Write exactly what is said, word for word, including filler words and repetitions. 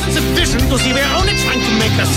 sufficient to see we're only trying to make a